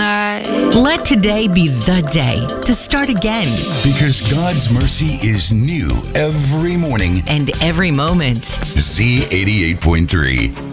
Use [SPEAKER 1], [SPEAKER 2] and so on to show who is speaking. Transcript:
[SPEAKER 1] night.
[SPEAKER 2] Let today be the day to start again.
[SPEAKER 3] Because God's mercy is new every morning.
[SPEAKER 2] And every moment.
[SPEAKER 3] Z88.3.